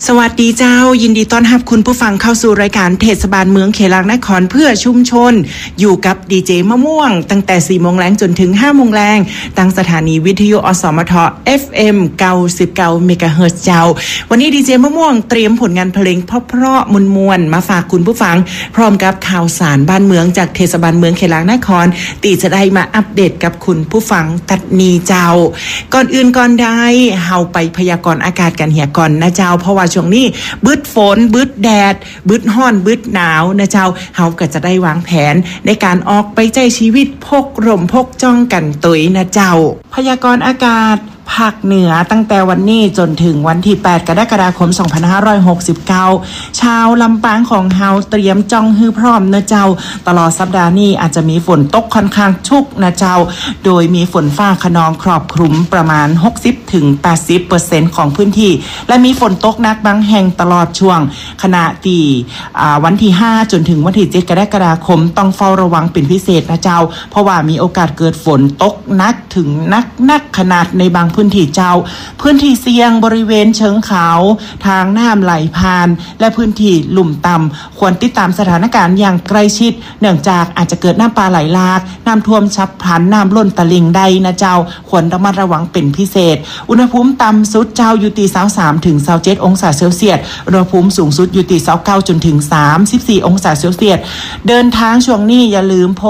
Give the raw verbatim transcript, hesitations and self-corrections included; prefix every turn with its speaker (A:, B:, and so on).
A: สวัสดีเจ้ายินดีต้อนรับคุณผู้ฟังเข้าสู่รายการเทศบาลเมืองเขลางนครเพื่อชุมชนอยู่กับดีเจมะม่วงตั้งแต่สี่โมงแรงจนถึงห้าโมงแรงตั้งสถานีวิทยุอสมท เอฟ เอ็ม เก้าสิบเก้า เมกะเฮิรตซ์เจ้าวันนี้ดีเจมะม่วงเตรียมผลงานเพลงเพราะๆมวลๆมาฝากคุณผู้ฟังพร้อมกับข่าวสารบ้านเมืองจากเทศบาลเมืองเขลางนครตีจะได้มาอัปเดตกับคุณผู้ฟังตัดนีเจ้าก่อนอื่นก่อนใดเฮาไปพยากรณ์อากาศกันเหียก่อนนะเจ้าเพราะว่าช่วงนี้บึดฝนบึดแดดบึดห้อนบึดหนาวนะเจ้าเฮาก็จะได้วางแผนในการออกไปใช้ชีวิตพกร่มพกจ้องกันตุยนะเจ้าพยากรณ์อากาศภาคเหนือตั้งแต่วันนี้จนถึงวันที่แปดกรกฎาคมสองพันห้าร้อยหกสิบเก้าชาวลำปางของเฮาเตรียมจ้องฮื้อพร้อมนะเจ้าตลอดสัปดาห์นี้อาจจะมีฝนตกค่อนข้างชุกนะเจ้าโดยมีฝนฟ้าคะนองครอบคลุมประมาณ หกสิบถึงแปดสิบเปอร์เซ็นต์ ของพื้นที่และมีฝนตกหนักบางแห่งตลอดช่วงขณะที่วันที่ห้าจนถึงวันที่เจ็ดกรกฎาคมต้องเฝ้าระวังเป็นพิเศษนะเจ้าเพราะว่ามีโอกาสเกิดฝนตกหนักถึงนักนักขนาดในบางพื้นที่เจ้าพื้นที่เสี่ยงบริเวณเชิงเขาทางน้ำไหลผ่านและพื้นที่ลุ่มต่ำควรติดตามสถานการณ์อย่างใกล้ชิดเนื่องจากอาจจะเกิดน้ำป่าไหลหลากน้ำท่วมฉับพลันน้ำล้นตลิ่งได้นะเจ้าควรระมัดระวังเป็นพิเศษอุณหภูมิต่ำสุดเจ้าอยู่ที่ยี่สิบสามถึงยี่สิบเจ็ดองศาเซลเซียสอุณหภูมิสูงสุดอยู่ที่ยี่สิบเก้าจนถึงสามสิบสี่องศาเซลเซียสเดินทางช่วงนี้อย่าลืม